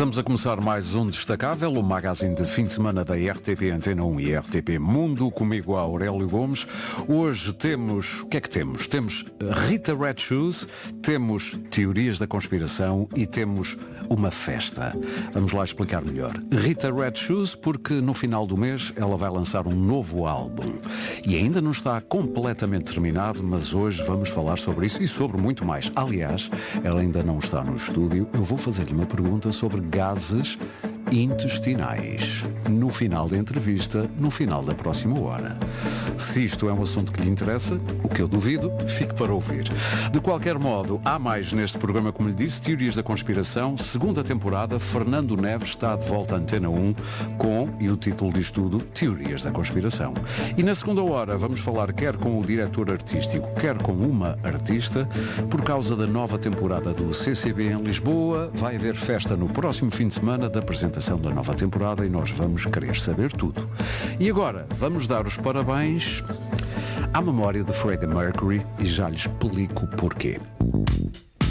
Estamos a começar mais um Destacável, o magazine de fim de semana da RTP Antena 1 e RTP Mundo, comigo a Aurélio Gomes. Hoje temos, o que é que temos? Temos Rita Red Shoes, temos teorias da conspiração e temos uma festa. Vamos lá explicar melhor. Rita Red Shoes porque no final do mês ela vai lançar um novo álbum. E ainda não está completamente terminado, mas hoje vamos falar sobre isso e sobre muito mais. Aliás, ela ainda não está no estúdio. Eu vou fazer-lhe uma pergunta sobre gases intestinais no final da entrevista, no final da próxima hora. Se isto é um assunto que lhe interessa, o que eu duvido, fique para ouvir. De qualquer modo, há mais neste programa, como lhe disse, Teorias da Conspiração, segunda temporada. Fernando Neves está de volta à Antena 1 com, e o título diz tudo, Teorias da Conspiração. E na segunda hora vamos falar quer com o diretor artístico, quer com uma artista, por causa da nova temporada do CCB em Lisboa. Vai haver festa no próximo fim de semana da apresentação da nova temporada e nós vamos querer saber tudo. E agora vamos dar os parabéns à memória de Freddie Mercury e já lhe explico porquê.